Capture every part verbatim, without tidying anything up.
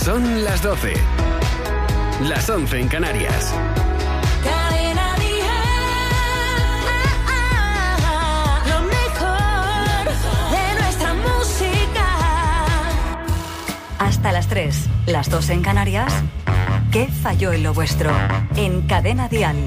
Son las doce. Las once en Canarias. Cadena Dial. Lo mejor de nuestra música. Hasta las tres, las dos en Canarias. ¿Qué falló en lo vuestro? En Cadena Dial.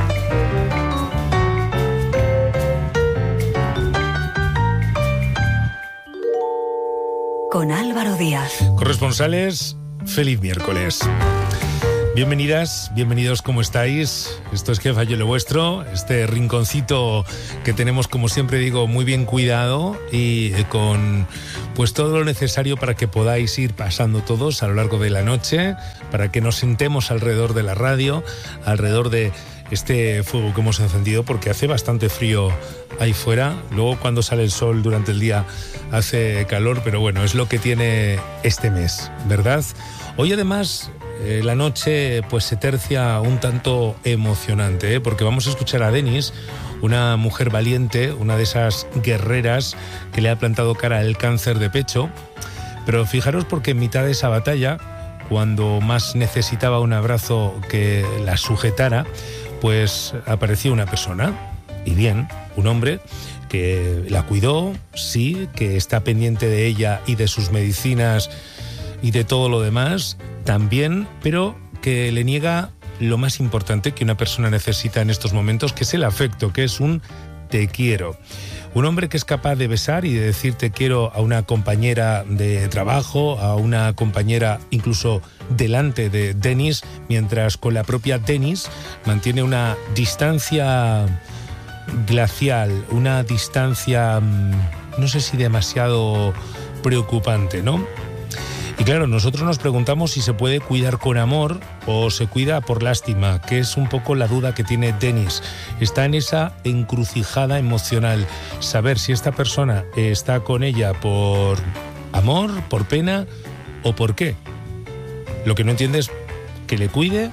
Con Álvaro Díaz. Corresponsales, feliz miércoles. Bienvenidas, bienvenidos, ¿cómo estáis? Esto es ¿Qué falló en lo vuestro? Este rinconcito que tenemos, como siempre digo, muy bien cuidado y con pues todo lo necesario para que podáis ir pasando todos a lo largo de la noche, para que nos sentemos alrededor de la radio, alrededor de este fuego que hemos encendido, porque hace bastante frío ahí fuera. Luego cuando sale el sol durante el día hace calor, pero bueno, es lo que tiene este mes, ¿verdad? Hoy además eh, la noche pues se tercia un tanto emocionante, ¿eh? Porque vamos a escuchar a Denis, una mujer valiente, una de esas guerreras que le ha plantado cara al cáncer de pecho. Pero fijaros, porque en mitad de esa batalla, cuando más necesitaba un abrazo que la sujetara, pues apareció una persona, y bien, un hombre que la cuidó, sí, que está pendiente de ella y de sus medicinas y de todo lo demás, también, pero que le niega lo más importante que una persona necesita en estos momentos, que es el afecto, que es un te quiero. Un hombre que es capaz de besar y de decir te quiero a una compañera de trabajo, a una compañera incluso delante de Denis, mientras con la propia Denis mantiene una distancia glacial, una distancia, no sé si demasiado preocupante, ¿no? Y claro, nosotros nos preguntamos si se puede cuidar con amor o se cuida por lástima, que es un poco la duda que tiene Denis. Está en esa encrucijada emocional, saber si esta persona está con ella por amor, por pena o por qué. Lo que no entiende es que le cuide,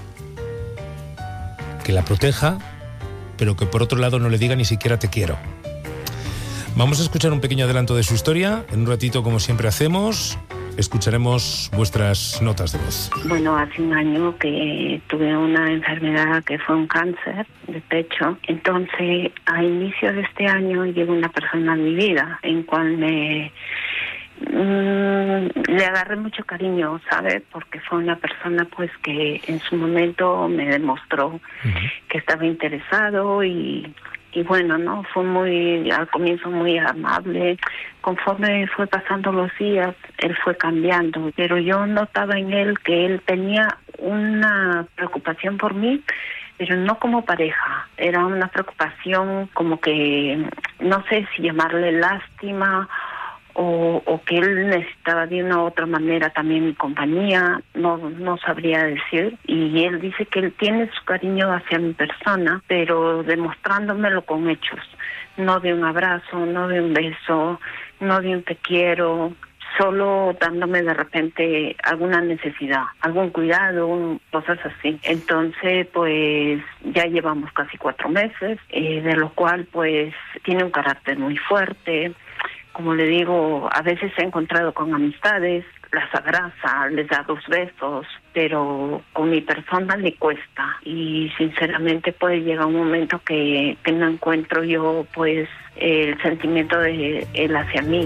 que la proteja, pero que por otro lado no le diga ni siquiera te quiero. Vamos a escuchar un pequeño adelanto de su historia. En un ratito, como siempre hacemos, escucharemos vuestras notas de voz. Bueno, hace un año que tuve una enfermedad que fue un cáncer de pecho. Entonces, a inicio de este año llegó una persona en mi vida en cual me mmm, le agarré mucho cariño, ¿sabes? Porque fue una persona pues que en su momento me demostró uh-huh. que estaba interesado y Y bueno, no, fue muy, al comienzo muy amable. Conforme fue pasando los días, él fue cambiando. Pero yo notaba en él que él tenía una preocupación por mí, pero no como pareja. Era una preocupación como que, no sé si llamarle lástima, o, o que él necesitaba de una u otra manera también mi compañía, no no sabría decir. Y él dice que él tiene su cariño hacia mi persona, pero demostrándomelo con hechos, no de un abrazo, no de un beso, no de un te quiero, solo dándome de repente alguna necesidad, algún cuidado, cosas así. Entonces, pues ya llevamos casi cuatro meses, eh, de lo cual pues tiene un carácter muy fuerte. Como le digo, a veces he encontrado con amistades, las abraza, les da dos besos, pero con mi persona le cuesta. Y sinceramente puede llegar un momento que, que no encuentro yo pues el sentimiento de él hacia mí.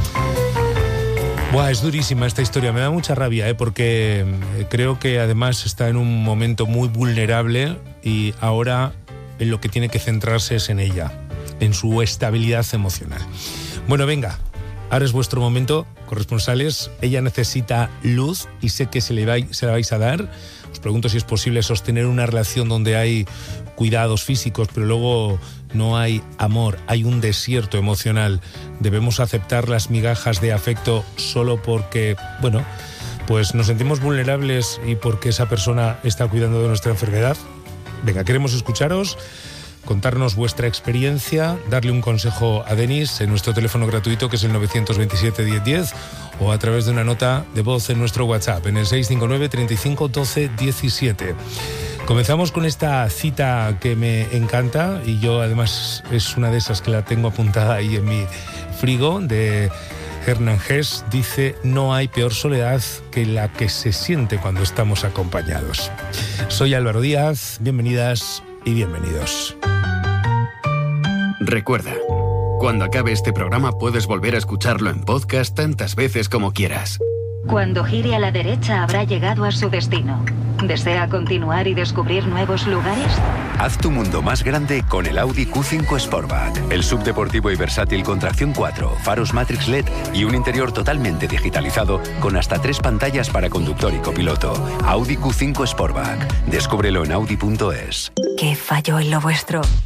Buah, es durísima esta historia, me da mucha rabia, ¿eh? Porque creo que además está en un momento muy vulnerable y ahora en lo que tiene que centrarse es en ella, en su estabilidad emocional. Bueno, venga, ahora es vuestro momento, corresponsales. Ella necesita luz y sé que se, le va, se la vais a dar. Os pregunto si es posible sostener una relación donde hay cuidados físicos, pero luego no hay amor, hay un desierto emocional. Debemos aceptar las migajas de afecto solo porque, bueno, pues nos sentimos vulnerables y porque esa persona está cuidando de nuestra enfermedad. Venga, queremos escucharos, contarnos vuestra experiencia, darle un consejo a Denis en nuestro teléfono gratuito, que es el nueve dos siete, diez diez, o a través de una nota de voz en nuestro WhatsApp, en el seis cinco nueve, treinta y cinco, doce, diecisiete. Comenzamos con esta cita que me encanta, y yo además es una de esas que la tengo apuntada ahí en mi frigo, de Hernán Hesse dice: no hay peor soledad que la que se siente cuando estamos acompañados. Soy Álvaro Díaz, bienvenidas y bienvenidos. Recuerda, cuando acabe este programa puedes volver a escucharlo en podcast tantas veces como quieras. Cuando gire a la derecha habrá llegado a su destino. ¿Desea continuar y descubrir nuevos lugares? Haz tu mundo más grande con el Audi Q cinco Sportback. El subdeportivo y versátil con tracción cuatro, faros Matrix L E D y un interior totalmente digitalizado con hasta tres pantallas para conductor y copiloto. Audi Q cinco Sportback. Descúbrelo en audi punto es. ¿Qué falló en lo vuestro?